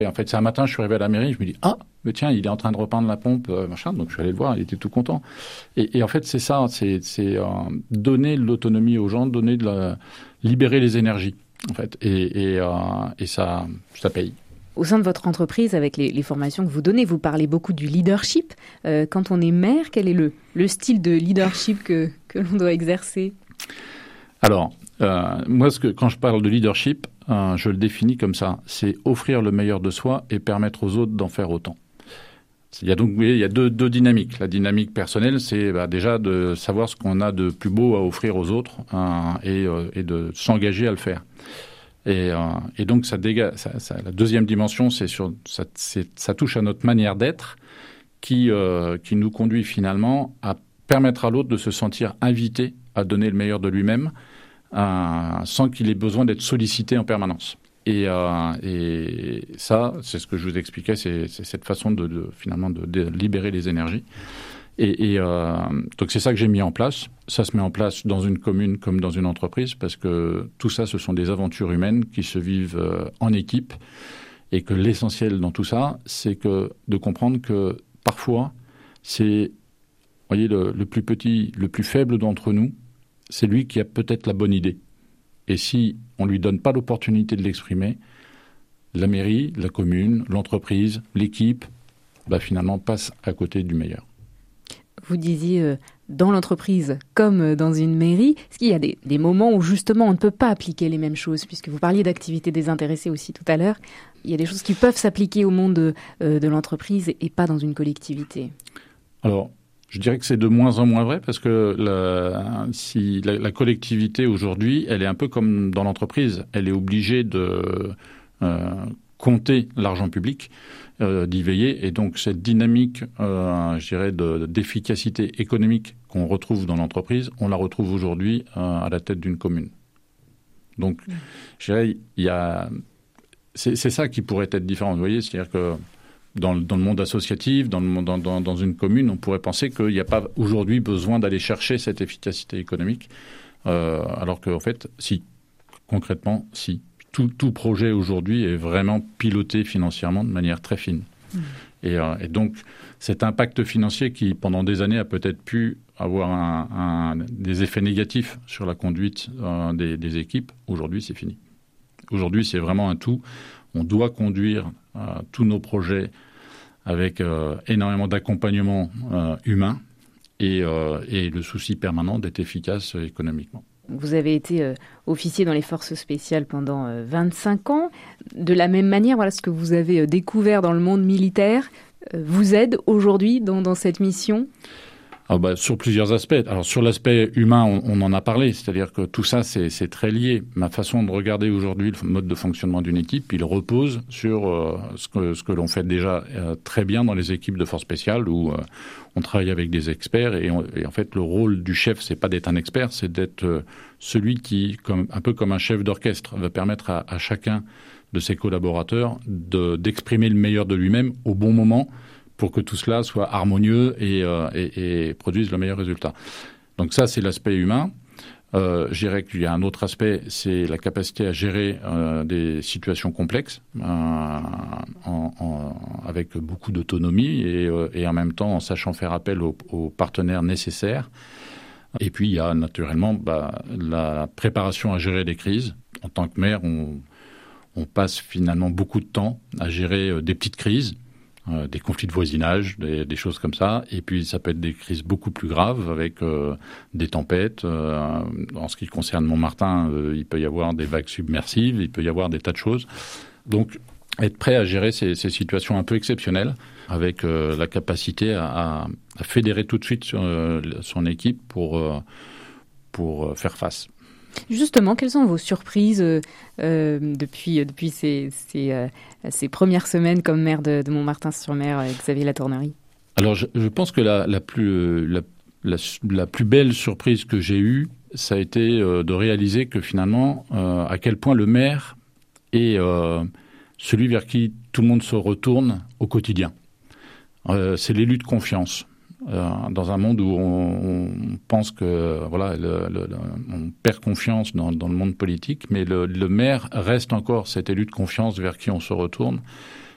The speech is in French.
Et en fait, c'est un matin, je suis arrivé à la mairie, je me dis « Ah, mais tiens, il est en train de repeindre la pompe, machin ». Donc, je suis allé le voir, il était tout content. Et en fait, c'est ça, c'est donner de l'autonomie aux gens, libérer les énergies, en fait. Et ça paye. Au sein de votre entreprise, avec les formations que vous donnez, vous parlez beaucoup du leadership. Quand on est maire, quel est le style de leadership que l'on doit exercer ? Alors, moi, quand je parle de leadership, je le définis comme ça. C'est offrir le meilleur de soi et permettre aux autres d'en faire autant. Il y a deux dynamiques. La dynamique personnelle, c'est déjà de savoir ce qu'on a de plus beau à offrir aux autres et de s'engager à le faire. Et donc, la deuxième dimension, ça touche à notre manière d'être qui nous conduit finalement à permettre à l'autre de se sentir invité à donner le meilleur de lui-même sans qu'il ait besoin d'être sollicité en permanence. Et ça, c'est ce que je vous expliquais, c'est cette façon finalement de libérer les énergies. Donc c'est ça que j'ai mis en place. Ça se met en place dans une commune comme dans une entreprise parce que tout ça, ce sont des aventures humaines qui se vivent en équipe et que l'essentiel dans tout ça, c'est de comprendre que parfois, vous voyez, le plus petit, le plus faible d'entre nous, c'est lui qui a peut-être la bonne idée. Et si on ne lui donne pas l'opportunité de l'exprimer, la mairie, la commune, l'entreprise, l'équipe, finalement passe à côté du meilleur. Vous disiez dans l'entreprise comme dans une mairie, est-ce qu'il y a des moments où justement on ne peut pas appliquer les mêmes choses, puisque vous parliez d'activités désintéressées aussi tout à l'heure, il y a des choses qui peuvent s'appliquer au monde de l'entreprise et pas dans une collectivité? Alors, je dirais que c'est de moins en moins vrai parce que la collectivité aujourd'hui, elle est un peu comme dans l'entreprise. Elle est obligée de compter l'argent public, d'y veiller. Et donc cette dynamique, je dirais, d'efficacité économique qu'on retrouve dans l'entreprise, on la retrouve aujourd'hui à la tête d'une commune. Donc, je dirais, c'est ça qui pourrait être différent. Vous voyez, c'est-à-dire que dans le monde associatif, dans une commune, on pourrait penser qu'il n'y a pas aujourd'hui besoin d'aller chercher cette efficacité économique, alors qu'en fait, si, concrètement, si. Tout projet aujourd'hui est vraiment piloté financièrement de manière très fine. Et donc, cet impact financier qui, pendant des années, a peut-être pu avoir des effets négatifs sur la conduite des équipes, aujourd'hui, c'est fini. Aujourd'hui, c'est vraiment un tout. On doit conduire tous nos projets avec énormément d'accompagnement humain et le souci permanent d'être efficace économiquement. Vous avez été officier dans les forces spéciales pendant 25 ans. De la même manière, voilà, ce que vous avez découvert dans le monde militaire vous aide aujourd'hui dans cette mission ? Sur plusieurs aspects. Alors sur l'aspect humain, on en a parlé, c'est-à-dire que tout ça, c'est très lié. Ma façon de regarder aujourd'hui le mode de fonctionnement d'une équipe, il repose sur ce que l'on fait déjà très bien dans les équipes de force spéciale où on travaille avec des experts et en fait le rôle du chef, c'est pas d'être un expert, c'est d'être celui qui, un peu comme un chef d'orchestre, va permettre à chacun de ses collaborateurs d'exprimer le meilleur de lui-même au bon moment, pour que tout cela soit harmonieux et produise le meilleur résultat. Donc ça, c'est l'aspect humain. Je dirais qu'il y a un autre aspect, c'est la capacité à gérer des situations complexes avec beaucoup d'autonomie et en même temps en sachant faire appel aux partenaires nécessaires. Et puis, il y a naturellement la préparation à gérer les crises. En tant que maire, on passe finalement beaucoup de temps à gérer des petites crises, des conflits de voisinage, des choses comme ça. Et puis, ça peut être des crises beaucoup plus graves avec des tempêtes. En ce qui concerne Montmartin, il peut y avoir des vagues submersives, il peut y avoir des tas de choses. Donc, être prêt à gérer ces situations un peu exceptionnelles avec la capacité à fédérer tout de suite son équipe pour faire face. Justement, quelles sont vos surprises depuis ces premières semaines comme maire de Montmartin-sur-Mer, Xavier Latournerie ? Alors, je pense que la plus belle surprise que j'ai eue, ça a été de réaliser que finalement, à quel point le maire est celui vers qui tout le monde se retourne au quotidien. C'est l'élu de confiance. Dans un monde où on pense que on perd confiance dans le monde politique, mais le maire reste encore cet élu de confiance vers qui on se retourne